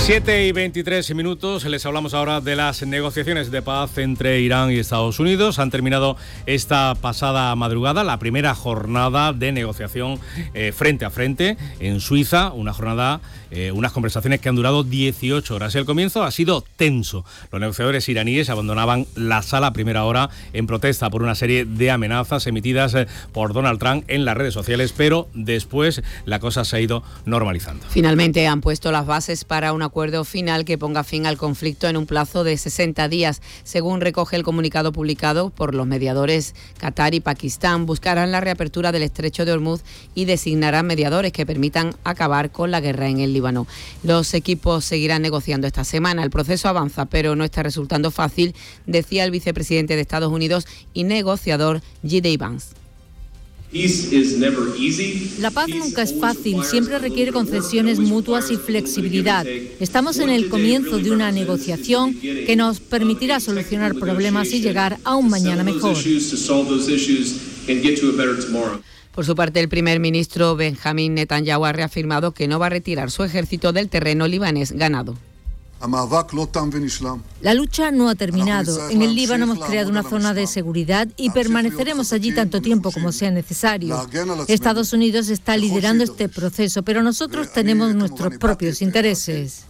7:23 les hablamos ahora de las negociaciones de paz entre Irán y Estados Unidos. Han terminado esta pasada madrugada la primera jornada de negociación frente a frente en Suiza, una jornada, unas conversaciones que han durado 18 horas. El comienzo ha sido tenso. Los negociadores iraníes abandonaban la sala a primera hora en protesta por una serie de amenazas emitidas por Donald Trump en las redes sociales, pero después la cosa se ha ido normalizando. Finalmente han puesto las bases para un acuerdo final que ponga fin al conflicto en un plazo de 60 días. Según recoge el comunicado publicado por los mediadores Qatar y Pakistán, buscarán la reapertura del estrecho de Hormuz y designarán mediadores que permitan acabar con la guerra en el Líbano. Los equipos seguirán negociando esta semana. El proceso avanza, pero no está resultando fácil, decía el vicepresidente de Estados Unidos y negociador J.D. Vance. La paz nunca es fácil, siempre requiere concesiones mutuas y flexibilidad. Estamos en el comienzo de una negociación que nos permitirá solucionar problemas y llegar a un mañana mejor. Por su parte, el primer ministro Benjamin Netanyahu ha reafirmado que no va a retirar su ejército del terreno libanés ganado. La lucha no ha terminado. En el Líbano hemos creado una zona de seguridad y permaneceremos allí tanto tiempo como sea necesario. Estados Unidos está liderando este proceso, pero nosotros tenemos nuestros propios intereses.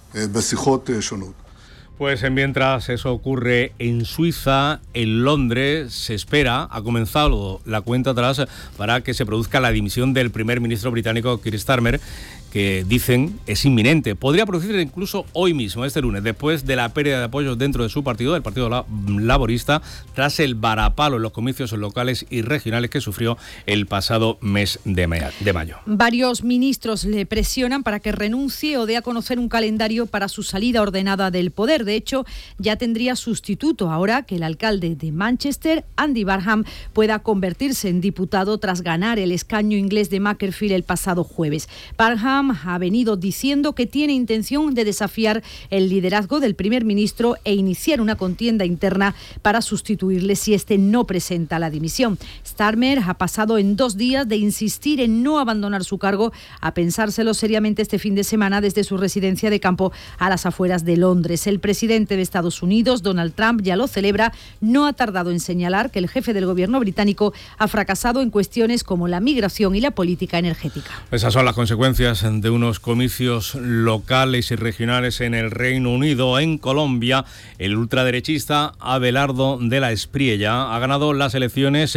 Pues mientras eso ocurre en Suiza, en Londres se espera, ha comenzado la cuenta atrás para que se produzca la dimisión del primer ministro británico Keir Starmer, que dicen es inminente. Podría producirse incluso hoy mismo, este lunes, después de la pérdida de apoyos dentro de su partido, del Partido Laborista, tras el varapalo en los comicios locales y regionales que sufrió el pasado mes de mayo. Varios ministros le presionan para que renuncie o dé a conocer un calendario para su salida ordenada del poder. De hecho, ya tendría sustituto ahora que el alcalde de Manchester, Andy Barham, pueda convertirse en diputado tras ganar el escaño inglés de Macclesfield el pasado jueves. Barham ha venido diciendo que tiene intención de desafiar el liderazgo del primer ministro e iniciar una contienda interna para sustituirle si este no presenta la dimisión. Starmer ha pasado en 2 días de insistir en no abandonar su cargo a pensárselo seriamente este fin de semana desde su residencia de campo a las afueras de Londres. El presidente de Estados Unidos, Donald Trump, ya lo celebra. No ha tardado en señalar que el jefe del gobierno británico ha fracasado en cuestiones como la migración y la política energética. Esas son las consecuencias de unos comicios locales y regionales en el Reino Unido. En Colombia, el ultraderechista Abelardo de la Espriella ha ganado las elecciones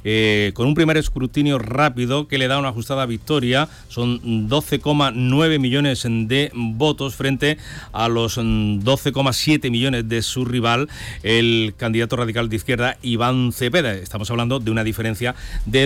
con un primer escrutinio rápido que le da una ajustada victoria. Son 12,9 millones de votos frente a los 12,7 millones de su rival, el candidato radical de izquierda Iván Cepeda. Estamos hablando de una diferencia de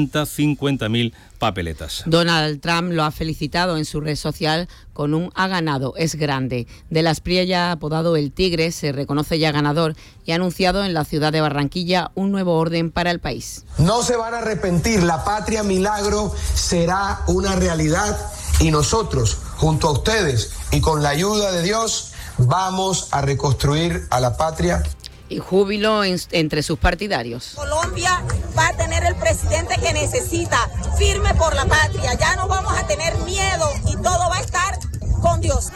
250.000 papeletas. Donald Trump lo ha felicitado en su red social con un "ha ganado, es grande". De la Espriella, apodado el Tigre, se reconoce ya ganador y ha anunciado en la ciudad de Barranquilla un nuevo orden para el país. No se van a arrepentir, la patria milagro será una realidad y nosotros, junto a ustedes y con la ayuda de Dios, vamos a reconstruir a la patria. Y júbilo entre sus partidarios. Colombia va a tener el presidente que necesita, firme por la patria. Ya no vamos a tener miedo y todo va a estar con Dios.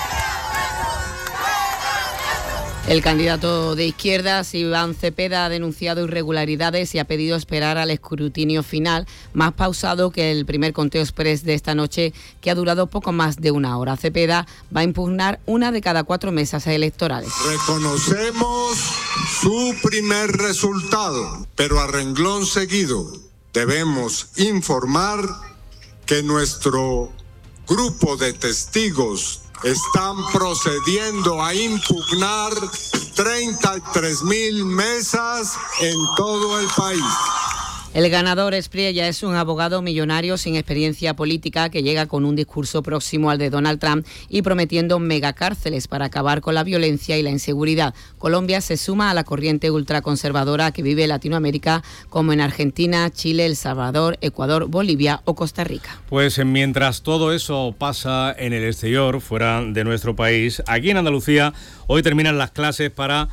El candidato de izquierdas, Iván Cepeda, ha denunciado irregularidades y ha pedido esperar al escrutinio final, más pausado que el primer conteo express de esta noche, que ha durado poco más de 1 hora. Cepeda va a impugnar una de cada 4 mesas electorales. Reconocemos su primer resultado, pero a renglón seguido debemos informar que nuestro grupo de testigos están procediendo a impugnar 33.000 mesas en todo el país. El ganador Espriella es un abogado millonario sin experiencia política que llega con un discurso próximo al de Donald Trump y prometiendo megacárceles para acabar con la violencia y la inseguridad. Colombia se suma a la corriente ultraconservadora que vive en Latinoamérica, como en Argentina, Chile, El Salvador, Ecuador, Bolivia o Costa Rica. Pues mientras todo eso pasa en el exterior, fuera de nuestro país, aquí en Andalucía, hoy terminan las clases para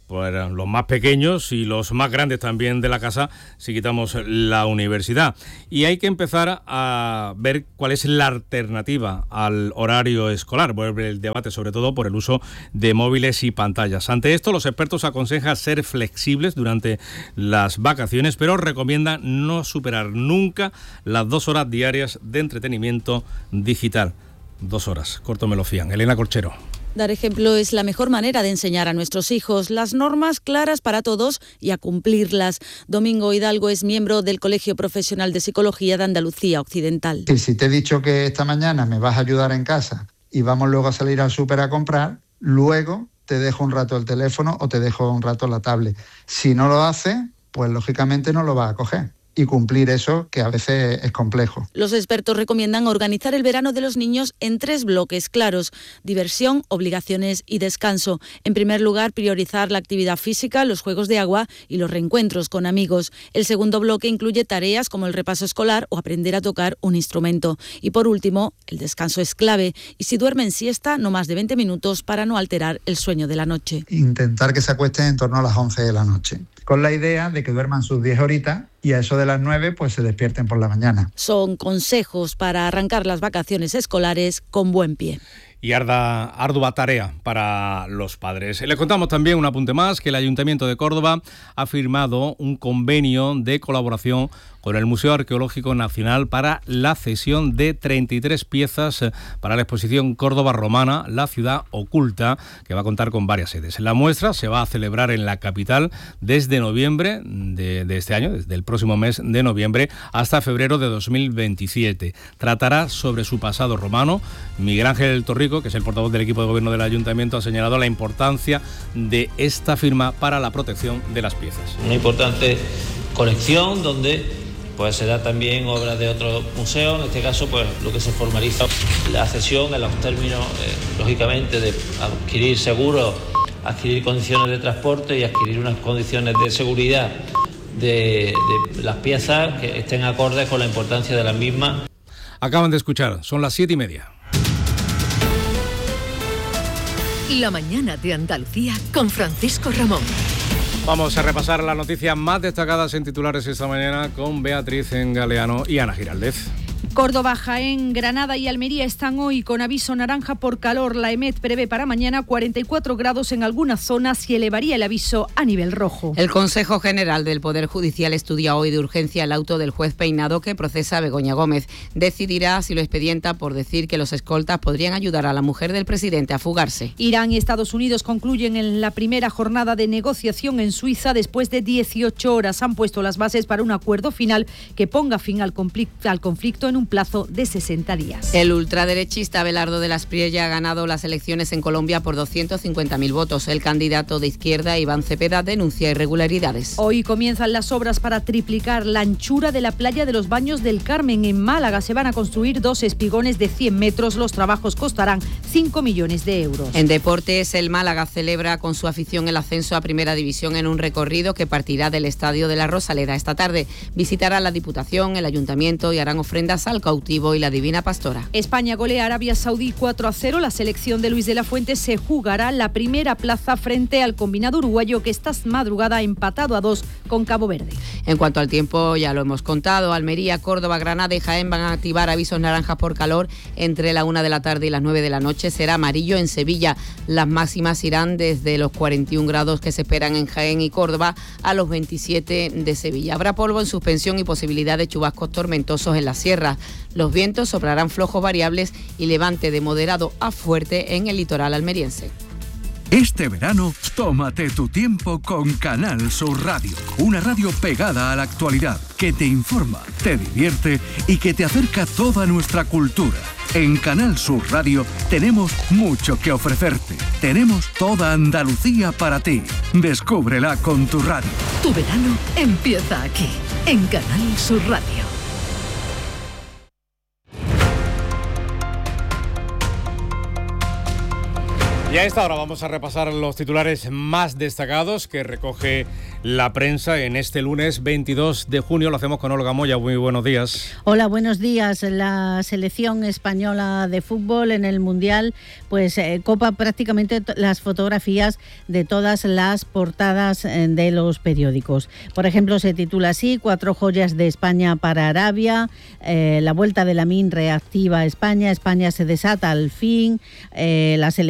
pues los más pequeños y los más grandes también de la casa, si quitamos la universidad. Y hay que empezar a ver cuál es la alternativa al horario escolar. Vuelve el debate sobre todo por el uso de móviles y pantallas. Ante esto, los expertos aconsejan ser flexibles durante las vacaciones, pero recomiendan no superar nunca las 2 horas diarias de entretenimiento digital. 2 horas, corto me lo fían. Elena Corchero. Dar ejemplo es la mejor manera de enseñar a nuestros hijos. Las normas claras para todos y a cumplirlas. Domingo Hidalgo es miembro del Colegio Profesional de Psicología de Andalucía Occidental. Si te he dicho que esta mañana me vas a ayudar en casa y vamos luego a salir al súper a comprar, luego te dejo un rato el teléfono o te dejo un rato la tablet. Si no lo haces, pues lógicamente no lo vas a coger. Y cumplir eso, que a veces es complejo. Los expertos recomiendan organizar el verano de los niños en 3 bloques claros: diversión, obligaciones y descanso. En primer lugar, priorizar la actividad física, los juegos de agua y los reencuentros con amigos. El segundo bloque incluye tareas como el repaso escolar o aprender a tocar un instrumento. Y por último, el descanso es clave. Y si duermen siesta, no más de 20 minutos para no alterar el sueño de la noche. Intentar que se acuesten en torno a las 11 de la noche, con la idea de que duerman sus 10 horitas y a eso de las 9 pues se despierten por la mañana. Son consejos para arrancar las vacaciones escolares con buen pie. Y ardua tarea para los padres. Les contamos también un apunte más, que el Ayuntamiento de Córdoba ha firmado un convenio de colaboración con el Museo Arqueológico Nacional para la cesión de 33 piezas para la exposición Córdoba Romana, la ciudad oculta, que va a contar con varias sedes. La muestra se va a celebrar en la capital desde noviembre de este año, desde el próximo mes de noviembre hasta febrero de 2027. Tratará sobre su pasado romano. Miguel Ángel Torrico, que es el portavoz del equipo de gobierno del Ayuntamiento, ha señalado la importancia de esta firma para la protección de las piezas. Una importante colección donde pues se da también obras de otros museos. En este caso, pues lo que se formaliza la cesión en los términos, lógicamente, de adquirir seguros, adquirir condiciones de transporte y adquirir unas condiciones de seguridad de las piezas que estén acordes con la importancia de las mismas. Acaban de escuchar, son las 7:30. La mañana de Andalucía con Francisco Ramón. Vamos a repasar las noticias más destacadas en titulares esta mañana con Beatriz Galeano y Ana Giraldez. Córdoba, Jaén, Granada y Almería están hoy con aviso naranja por calor. La EMET prevé para mañana 44 grados en algunas zonas y elevaría el aviso a nivel rojo. El Consejo General del Poder Judicial estudia hoy de urgencia el auto del juez Peinado que procesa a Begoña Gómez. Decidirá si lo expedienta por decir que los escoltas podrían ayudar a la mujer del presidente a fugarse. Irán y Estados Unidos concluyen en la primera jornada de negociación en Suiza después de 18 horas. Han puesto las bases para un acuerdo final que ponga fin al conflicto en un plazo de 60 días. El ultraderechista Abelardo de la Espriella ha ganado las elecciones en Colombia por 250.000 votos. El candidato de izquierda, Iván Cepeda, denuncia irregularidades. Hoy comienzan las obras para triplicar la anchura de la playa de los Baños del Carmen. En Málaga se van a construir 2 espigones de 100 metros. Los trabajos costarán 5 millones de euros. En deportes, el Málaga celebra con su afición el ascenso a Primera División en un recorrido que partirá del Estadio de la Rosaleda. Esta tarde visitará la Diputación, el Ayuntamiento y harán ofrendas al cautivo y la Divina Pastora. España golea a Arabia Saudí 4-0. La selección de Luis de la Fuente se jugará la primera plaza frente al combinado uruguayo que esta madrugada ha empatado a 2 con Cabo Verde. En cuanto al tiempo, ya lo hemos contado, Almería, Córdoba, Granada y Jaén van a activar avisos naranjas por calor entre la 1 de la tarde y las 9 de la noche. Será amarillo en Sevilla. Las máximas irán desde los 41 grados que se esperan en Jaén y Córdoba a los 27 de Sevilla. Habrá polvo en suspensión y posibilidad de chubascos tormentosos en la sierra. Los vientos soplarán flojos variables y levante de moderado a fuerte en el litoral almeriense. Este verano, tómate tu tiempo con Canal Sur Radio. Una radio pegada a la actualidad, que te informa, te divierte y que te acerca toda nuestra cultura. En Canal Sur Radio tenemos mucho que ofrecerte. Tenemos toda Andalucía para ti. Descúbrela con tu radio. Tu verano empieza aquí, en Canal Sur Radio. Y a esta hora vamos a repasar los titulares más destacados que recoge la prensa en este lunes 22 de junio. Lo hacemos con Olga Moya. Muy buenos días. Hola, buenos días. La selección española de fútbol en el Mundial pues copa prácticamente las fotografías de todas las portadas de los periódicos. Por ejemplo, se titula así: 4 joyas de España para Arabia, la vuelta de Lamine reactiva a España, España se desata al fin, la selección